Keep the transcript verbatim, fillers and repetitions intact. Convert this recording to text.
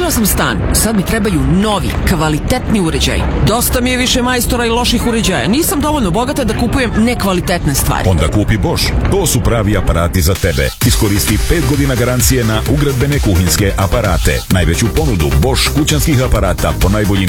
Kupila sam stan, sad mi trebaju novi, kvalitetni uređaj. Dosta mi je više majstora i loših uređaja. Nisam dovoljno bogata da kupujem nekvalitetne stvari. Onda kupi Bosch. To su pravi aparati za tebe. Iskoristi pet godina garancije na ugradbene kuhinjske aparate. Najveću ponudu Bosch kućanskih aparata po najboljim